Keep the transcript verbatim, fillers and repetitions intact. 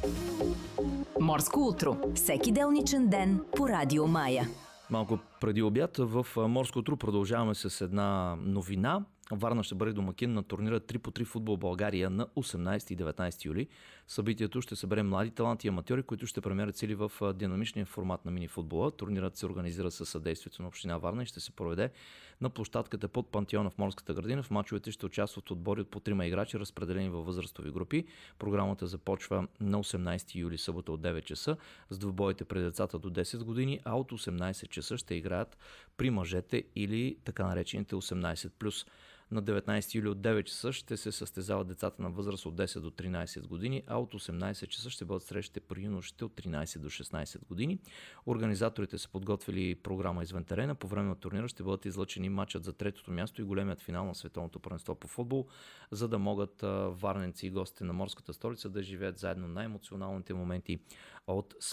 Морско утро. Всеки делничен ден по Радио Мая. Малко преди обяд в Морско утро продължаваме с една новина. Варна ще бъде домакин на турнира три по три футбол България на осемнайсети и деветнайсети юли. Събитието ще събере млади таланти и аматьори, които ще премерят сили в динамичния формат на мини-футбола. Турнирът се организира със съдействието на община Варна и ще се проведе на площадката под Пантеона в Морската градина. В мачовете ще участват отбори от по трима играчи, разпределени във възрастови групи. Програмата започва на осемнайсети юли, събота от девет часа, с двубоите при децата до десет години, а от осемнайсет часа ще играят при мъжете или така наречените осемнайсет плюс. На деветнайсети юли от девет часа ще се състезават децата на възраст от десет до тринайсет години, а от осемнайсет часа ще бъдат срещите при юношите от тринайсет до шестнайсет години. Организаторите са подготвили програма извън терена. По време на турнира ще бъдат излъчени матчът за третото място и големият финал на Световното първенство по футбол, за да могат варненци и гостите на морската столица да живеят заедно на емоционалните моменти от